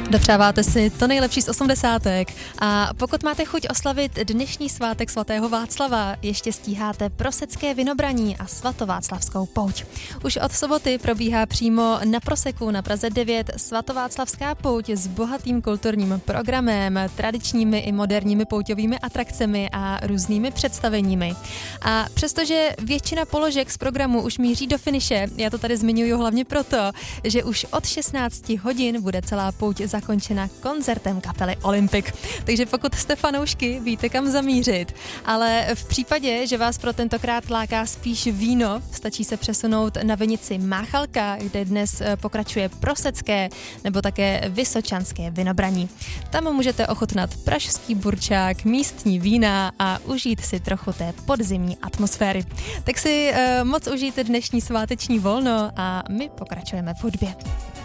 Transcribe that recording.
Dopřáváte si to nejlepší z 80. A pokud máte chuť oslavit dnešní svátek svatého Václava, ještě stíháte Prosecké Vinobraní a svatováclavskou pouť. Už od soboty probíhá přímo na Proseku na Praze 9 svatováclavská pouť s bohatým kulturním programem, tradičními i moderními pouťovými atrakcemi a různými představeními. A přestože většina položek z programu už míří do finiše, já to tady zmiňuji hlavně proto, že už od 16 hodin bude celá pouť zakončena koncertem kapely Olympic. Takže pokud jste fanoušky, víte kam zamířit. Ale v případě, že vás pro tentokrát láká spíš víno, stačí se přesunout na vinici Máchalka, kde dnes pokračuje prosecké nebo také vysočanské vinobraní. Tam můžete ochutnat pražský burčák, místní vína a užít si trochu té podzimní atmosféry. Tak si moc užijte dnešní sváteční volno a my pokračujeme v hudbě.